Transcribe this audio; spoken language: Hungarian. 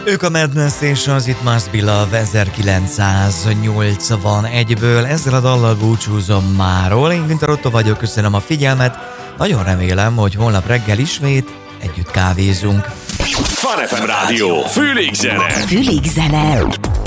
Ők a Madness és az It Must Be Love 1981-ből. Ezzel a dallal búcsúzom máról. Én Günther Otto vagyok, köszönöm a figyelmet. Nagyon remélem, hogy holnap reggel ismét együtt kávézunk. Fun FM Rádió. Fülig zene. Fülig zene.